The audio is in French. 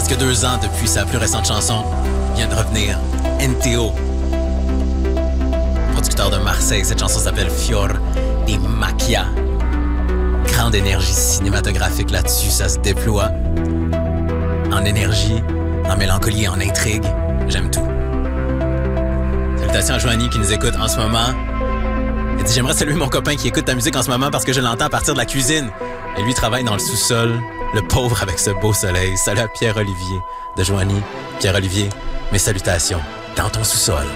presque 2 ans depuis sa plus récente chanson, vient de revenir. NTO. Producteur de Marseille, cette chanson s'appelle Fior di Macchia. Grande énergie cinématographique là-dessus, ça se déploie. En énergie, en mélancolie, en intrigue, j'aime tout. Salutations à Joanie qui nous écoute en ce moment. Elle dit « J'aimerais saluer mon copain qui écoute ta musique en ce moment parce que je l'entends à partir de la cuisine. » Et lui travaille dans le sous-sol, le pauvre avec ce beau soleil. Salut à Pierre-Olivier de Joanie. Pierre-Olivier, mes salutations dans ton sous-sol.